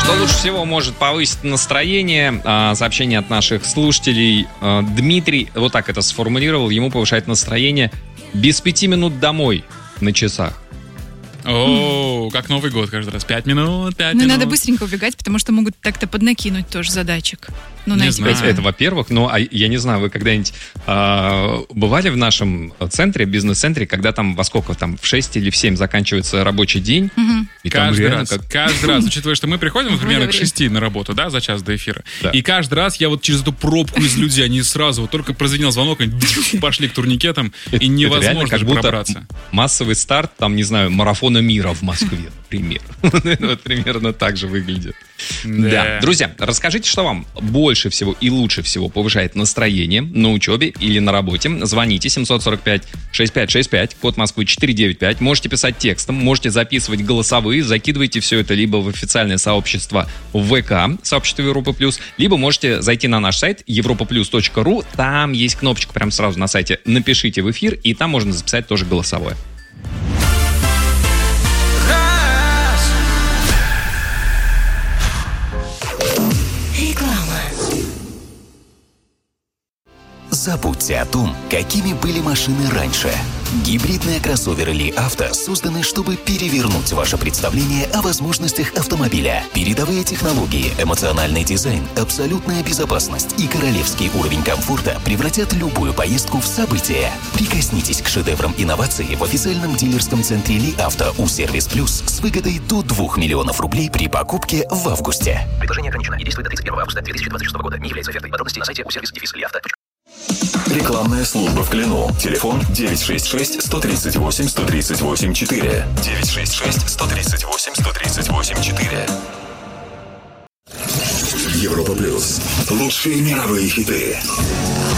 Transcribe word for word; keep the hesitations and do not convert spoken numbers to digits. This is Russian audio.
Что лучше всего может повысить настроение? Сообщение от наших слушателей. Дмитрий вот так это сформулировал. Ему повышает настроение без пяти минут домой на часах. О, как Новый год каждый раз. Пять минут, пять Ну, минут. надо быстренько убегать, потому что могут так-то поднакинуть тоже задачек. Ну, Не на эти знаю. пять Это, это, во-первых, но а, я не знаю, вы когда-нибудь а, бывали в нашем центре, бизнес-центре, когда там во сколько там, в шесть или в семь заканчивается рабочий день? Мгм. И там Каждый реально раз, как- каждый раз, учитывая, что мы приходим, В примерно это к время. шести на работу, да, за час до эфира. Да. И каждый раз я вот через эту пробку из людей, они сразу, вот только прозвенел звонок, они пошли к турникетам, и Это реально невозможно как же будто пробраться. массовый старт, там, не знаю, марафона мира в Москве, например. Вот примерно так же выглядит. Да. Друзья, расскажите, что вам больше всего и лучше всего повышает настроение на учебе или на работе. Звоните семь сорок пять шестьдесят пять шестьдесят пять, код Москвы четыре девять пять. Можете писать текстом, можете записывать голосовые, закидывайте все это либо в официальное сообщество в ВК, сообщество Европа Плюс, либо можете зайти на наш сайт европа плюс точка ру. Там есть кнопочка прямо сразу на сайте «Напишите в эфир», и там можно записать тоже голосовое. Забудьте о том, какими были машины раньше. Гибридные кроссоверы Ли Авто созданы, чтобы перевернуть ваше представление о возможностях автомобиля. Передовые технологии, эмоциональный дизайн, абсолютная безопасность и королевский уровень комфорта превратят любую поездку в событие. Прикоснитесь к шедеврам инноваций в официальном дилерском центре Ли Авто у Сервис Плюс с выгодой до двух миллионов рублей при покупке в августе. Предложение ограничено и действует до тридцать первого августа две тысячи двадцать шестого года. Не является офертой. Подробности на сайте у сервис ли авто точка ком. Рекламная служба в Клину. Телефон девять шесть шесть сто тридцать восемь сто тридцать восемь четыре. девять шесть шесть сто тридцать восемь сто тридцать восемь четыре. Европа Плюс. Лучшие мировые хиты.